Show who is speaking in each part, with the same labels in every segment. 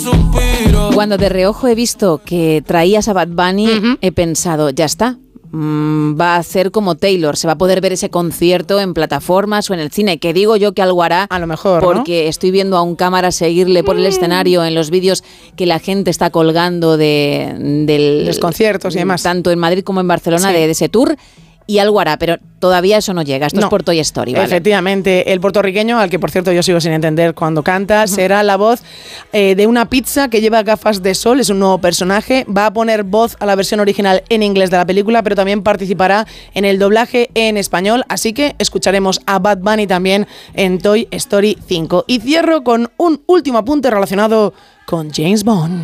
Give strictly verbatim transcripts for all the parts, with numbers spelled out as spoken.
Speaker 1: Cuando de reojo he visto que traías a Bad Bunny, uh-huh. he pensado, ya está. Mm, va a hacer como Taylor, se va a poder ver ese concierto en plataformas o en el cine, que digo yo que algo hará,
Speaker 2: a lo mejor,
Speaker 1: porque
Speaker 2: ¿no?
Speaker 1: estoy viendo a un cámara seguirle por el escenario en los vídeos que la gente está colgando de, del,
Speaker 2: los conciertos y demás,
Speaker 1: tanto en Madrid como en Barcelona, sí. de, de ese tour. Y algo hará, pero todavía eso no llega. Esto no. es por Toy Story, ¿vale?
Speaker 2: Efectivamente, el puertorriqueño, al que por cierto yo sigo sin entender cuando canta, uh-huh. será la voz eh, de una pizza que lleva gafas de sol, es un nuevo personaje, va a poner voz a la versión original en inglés de la película, pero también participará en el doblaje en español, así que escucharemos a Bad Bunny también en Toy Story cinco. Y cierro con un último apunte relacionado con James Bond.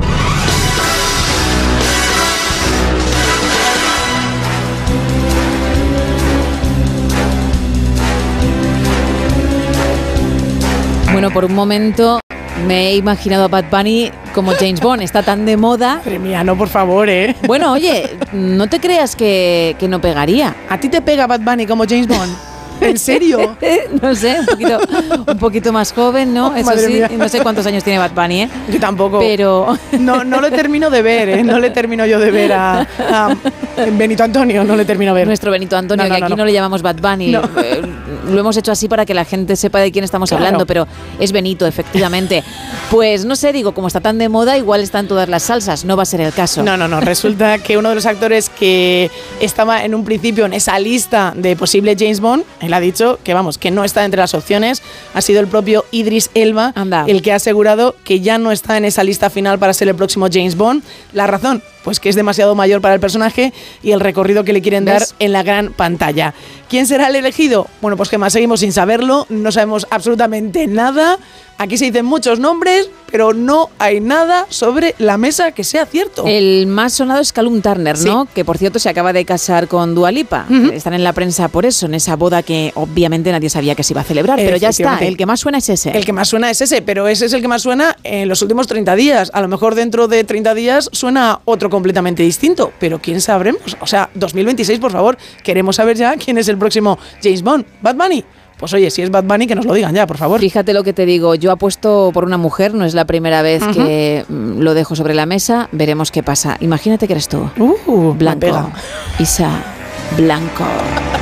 Speaker 1: Bueno, por un momento me he imaginado a Bad Bunny como James Bond. Está tan de moda.
Speaker 2: Madre mía, no, por favor, ¿eh?
Speaker 1: Bueno, oye, no te creas que, que no pegaría.
Speaker 2: ¿A ti te pega Bad Bunny como James Bond? ¿En serio?
Speaker 1: No sé, un poquito, un poquito más joven, ¿no?
Speaker 2: Oh,
Speaker 1: Eso sí, mía. No sé cuántos años tiene Bad Bunny, ¿eh?
Speaker 2: Yo tampoco.
Speaker 1: Pero
Speaker 2: no, no le termino de ver, ¿eh? No le termino yo de ver a, a Benito Antonio, no le termino de ver.
Speaker 1: Nuestro Benito Antonio, no, no, que aquí no, no. no le llamamos Bad Bunny. No. Eh, lo hemos hecho así para que la gente sepa de quién estamos claro. hablando, pero es Benito, efectivamente. Pues no sé, digo, como está tan de moda, igual están todas las salsas, no va a ser el caso.
Speaker 2: No, no, no, resulta que uno de los actores que estaba en un principio en esa lista de posible James Bond, él ha dicho que vamos, que no está entre las opciones, ha sido el propio Idris Elba
Speaker 1: Anda.
Speaker 2: el que ha asegurado que ya no está en esa lista final para ser el próximo James Bond. La razón, pues que es demasiado mayor para el personaje y el recorrido que le quieren ¿Ves? dar en la gran pantalla. ¿Quién será el elegido? Bueno, pues que más seguimos sin saberlo, no sabemos absolutamente nada. Aquí se dicen muchos nombres, pero no hay nada sobre la mesa que sea cierto.
Speaker 1: El más sonado es Callum Turner, ¿no?
Speaker 2: Sí.
Speaker 1: Que por cierto se acaba de casar con Dua Lipa. Uh-huh. Están en la prensa por eso, en esa boda que obviamente nadie sabía que se iba a celebrar, pero ya está, el que más suena es ese.
Speaker 2: El que más suena es ese, pero ese es el que más suena en los últimos treinta días. A lo mejor dentro de treinta días suena otro completamente distinto, pero ¿quién sabremos? O sea, dos mil veintiséis, por favor, queremos saber ya quién es el próximo James Bond. ¿Bad Bunny? Pues oye, si es Bad Bunny, que nos lo digan ya, por favor.
Speaker 1: Fíjate lo que te digo, yo apuesto por una mujer, no es la primera vez uh-huh. que mm, lo dejo sobre la mesa, veremos qué pasa. Imagínate que eres tú,
Speaker 2: uh,
Speaker 1: Blanco, Isa Blanco.